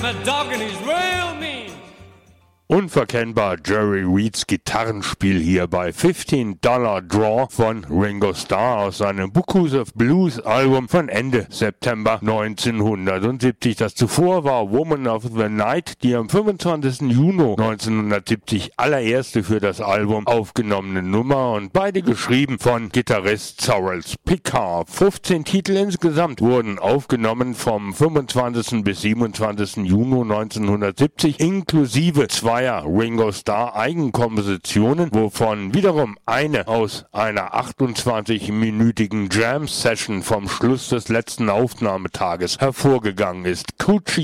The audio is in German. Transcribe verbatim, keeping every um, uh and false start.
A dog and he's real mean. Unverkennbar Jerry Reeds Gitarrenspiel hier bei fifteen Dollar Draw von Ringo Starr aus seinem Buckus of Blues Album von Ende September neunzehnhundertsiebzig. Das zuvor war Woman of the Night, die am fünfundzwanzigsten Juni neunzehnhundertsiebzig allererste für das Album aufgenommene Nummer und beide geschrieben von Gitarrist Cyrus Picard. fünfzehn Titel insgesamt wurden aufgenommen vom fünfundzwanzigsten bis siebenundzwanzigsten Juni neunzehnhundertsiebzig inklusive zwei Ringo Starr Eigenkompositionen, wovon wiederum eine aus einer achtundzwanzig-minütigen Jam-Session vom Schluss des letzten Aufnahmetages hervorgegangen ist. Coochie